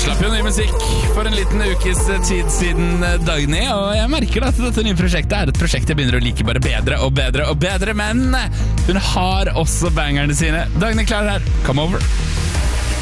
Slapp jo ny musikk for en liten ukes tid siden, Dagny, og jeg merker at dette nye prosjektet er et prosjekt jeg begynner å like bare bedre og bedre og bedre, men hun har også bangerne sine. Dagny Klar her, come over.